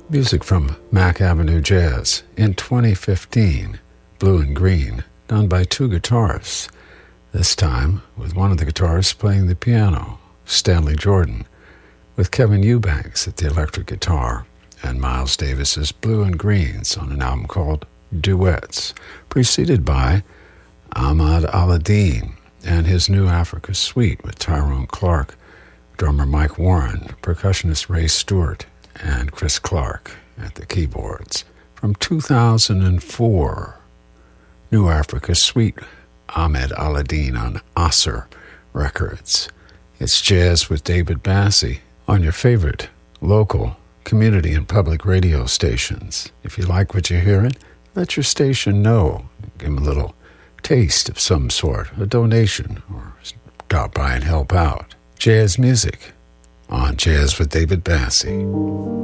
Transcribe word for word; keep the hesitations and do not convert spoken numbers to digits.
Music from Mack Avenue Jazz in twenty fifteen, Blue and Green, done by two guitarists, this time with one of the guitarists playing the piano, Stanley Jordan, with Kevin Eubanks at the electric guitar, and Miles Davis's Blue and Greens on an album called Duets, preceded by Ahmad Al-Adine and his new Africa Suite with Tyrone Clark, drummer Mike Warren, percussionist Ray Stewart, and Chris Clark at the keyboards. From two thousand four, New Africa Suite, Ahmed Al-Adine on Asr Records. It's jazz with David Bassie on your favorite local, community, and public radio stations. If you like what you're hearing, let your station know. Give them a little taste of some sort, a donation, or stop by and help out. Jazz music on Jazz with David Bassie.